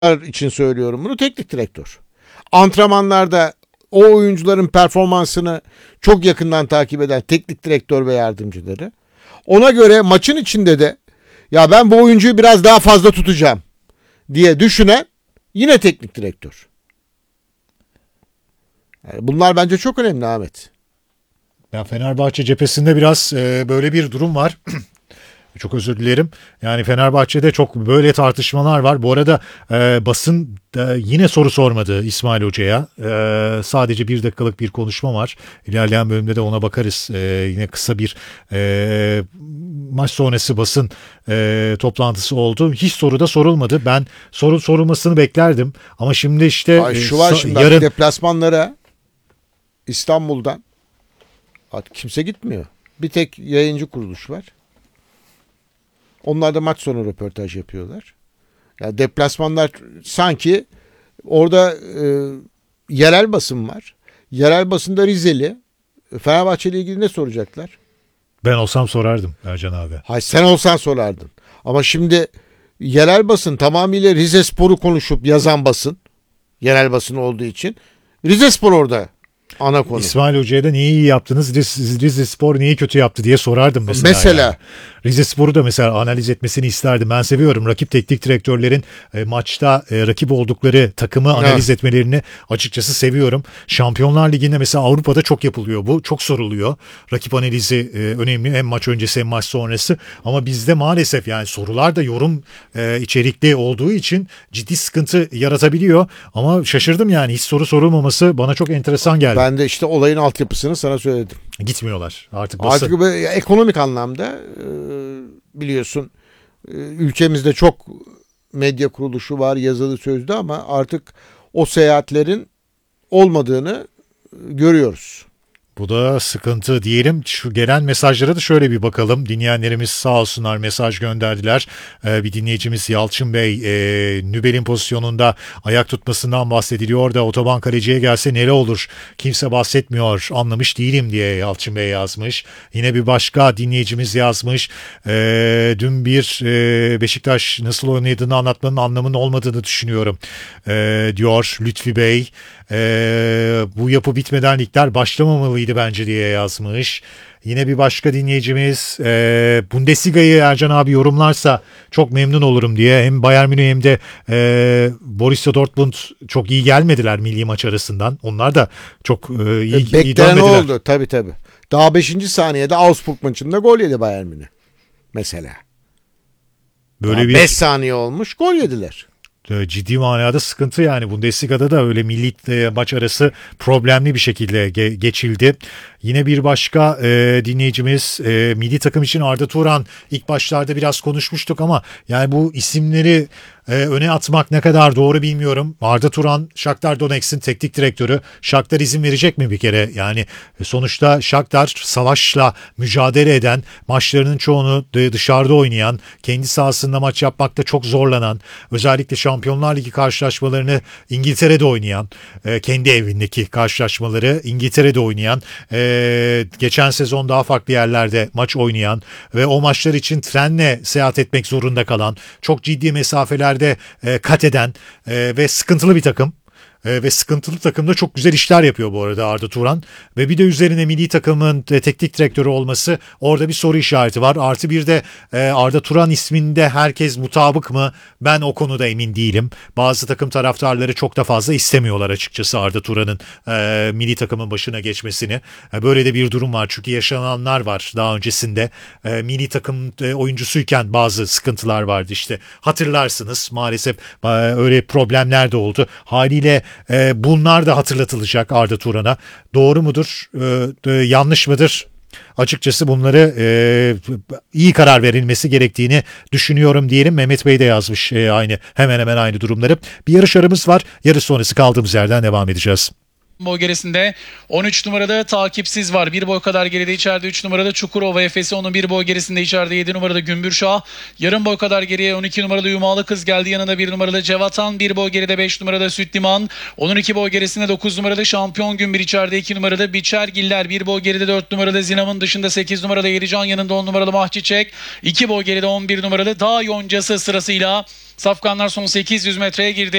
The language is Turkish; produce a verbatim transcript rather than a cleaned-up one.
için söylüyorum bunu, teknik direktör. Antrenmanlarda o oyuncuların performansını çok yakından takip eden teknik direktör ve yardımcıları. Ona göre maçın içinde de ya ben bu oyuncuyu biraz daha fazla tutacağım diye düşünen yine teknik direktör. Yani bunlar bence çok önemli Ahmet. Ya Fenerbahçe cephesinde biraz e, böyle bir durum var. Çok özür dilerim. Yani Fenerbahçe'de çok böyle tartışmalar var. Bu arada e, basın e, yine soru sormadı İsmail Hoca'ya. E, sadece bir dakikalık bir konuşma var. İlerleyen bölümde de ona bakarız. E, yine kısa bir e, maç sonrası basın e, toplantısı oldu. Hiç soru da sorulmadı. Ben soru sorulmasını beklerdim. Ama şimdi işte Ay, şu var şimdi yarın deplasmanlara İstanbul'dan kimse gitmiyor. Bir tek yayıncı kuruluş var. Onlar da maç sonu röportaj yapıyorlar. Yani deplasmanlar sanki orada e, yerel basın var. Yerel basında Rizeli. Fenerbahçe ile ilgili ne soracaklar? Ben olsam sorardım Ercan abi. Hayır, sen olsan sorardın. Ama şimdi yerel basın tamamıyla Rizespor'u konuşup yazan basın. Yerel basın olduğu için. Rizespor orada ana konu. İsmail Hoca'ya da neyi iyi yaptınız, Rize, Rizespor neyi kötü yaptı diye sorardım mesela. Mesela. Yani. Rizespor'u da mesela analiz etmesini isterdim. Ben seviyorum rakip teknik direktörlerin e, maçta e, rakip oldukları takımı analiz evet. etmelerini açıkçası seviyorum. Şampiyonlar Ligi'nde mesela Avrupa'da çok yapılıyor bu. Çok soruluyor. Rakip analizi e, önemli hem maç öncesi hem maç sonrası. Ama bizde maalesef yani sorular da yorum e, içerikli olduğu için ciddi sıkıntı yaratabiliyor. Ama şaşırdım yani hiç soru sorulmaması bana çok enteresan geldi. Ben de işte olayın altyapısını sana söyledim. Gitmiyorlar artık. Basın. Artık böyle, ekonomik anlamda biliyorsun ülkemizde çok medya kuruluşu var, yazılı sözlü, ama artık o seyahatlerin olmadığını görüyoruz. Bu da sıkıntı diyelim. Şu gelen mesajlara da şöyle bir bakalım. Dinleyenlerimiz sağ olsunlar mesaj gönderdiler. Ee, bir dinleyicimiz Yalçın Bey e, Nübel'in pozisyonunda ayak tutmasından bahsediliyor da otoban kaleciye gelse nere olur? Kimse bahsetmiyor. Anlamış değilim diye Yalçın Bey yazmış. Yine bir başka dinleyicimiz yazmış. E, dün bir e, Beşiktaş nasıl oynadığını anlatmanın anlamının olmadığını düşünüyorum e, diyor Lütfi Bey. E, bu yapı bitmeden ligler başlamamalıydı bence diye yazmış. Yine bir başka dinleyicimiz e, Bundesliga'yı Ercan abi yorumlarsa çok memnun olurum diye. Hem Bayern Münih hem de e, Borussia Dortmund çok iyi gelmediler milli maç arasından. Onlar da çok e, iyi, e, iyi dönmediler. oldu tabii tabii. Daha beşinci saniyede Augsburg maçında gol yedi Bayern Münih mesela. Böyle bir beş saniye olmuş gol yediler. Ciddi manada sıkıntı yani. Bundesliga'da da öyle milli maç arası problemli bir şekilde ge- geçildi. Yine bir başka e, dinleyicimiz e, milli takım için Arda Turan ilk başlarda biraz konuşmuştuk ama yani bu isimleri e, öne atmak ne kadar doğru bilmiyorum. Arda Turan Shakhtar Donetsk'in teknik direktörü. Shakhtar izin verecek mi bir kere? Yani sonuçta Shakhtar savaşla mücadele eden, maçlarının çoğunu dışarıda oynayan, kendi sahasında maç yapmakta çok zorlanan, özellikle Şampiyonlar Ligi karşılaşmalarını İngiltere'de oynayan, e, kendi evindeki karşılaşmaları İngiltere'de oynayan, e, geçen sezon daha farklı yerlerde maç oynayan ve o maçlar için trenle seyahat etmek zorunda kalan, çok ciddi mesafelerde e, kat eden e, ve sıkıntılı bir takım. E, ve sıkıntılı takımda çok güzel işler yapıyor bu arada Arda Turan. Ve bir de üzerine milli takımın e, teknik direktörü olması, orada bir soru işareti var. Artı bir de e, Arda Turan isminde herkes mutabık mı? Ben o konuda emin değilim. Bazı takım taraftarları çok da fazla istemiyorlar açıkçası Arda Turan'ın e, milli takımın başına geçmesini. E, böyle de bir durum var. Çünkü yaşananlar var daha öncesinde. E, milli takım e, oyuncusuyken bazı sıkıntılar vardı işte. Hatırlarsınız maalesef e, öyle problemler de oldu. Haliyle Ee, bunlar da hatırlatılacak Arda Turan'a. Doğru mudur? Ee, e, yanlış mıdır? Açıkçası bunları e, iyi karar verilmesi gerektiğini düşünüyorum diyelim. Mehmet Bey de yazmış e, aynı hemen hemen aynı durumları. Bir yarış aramız var. Yarış sonrası kaldığımız yerden devam edeceğiz. boy gerisinde. on üç numarada takipsiz var. Bir boy kadar geride içeride üç numarada Çukurova Efes'i. Onun bir boy gerisinde içeride yedi numarada Gümbürşah. Yarım boy kadar geriye on iki numarada Yumalı Kız geldi. Yanında bir numarada Cevatan. Bir boy geride beş numarada Sütliman. Onun iki boy gerisinde dokuz numarada Şampiyon Gümbür. içeride iki numarada Biçergiller. Bir boy geride dört numarada Zinam'ın dışında sekiz numarada Yerican. Yanında on numaralı Mahçiçek. iki boy geride on bir numaralı Dağ Yoncası sırasıyla Safkanlar son sekiz yüz metreye girdi.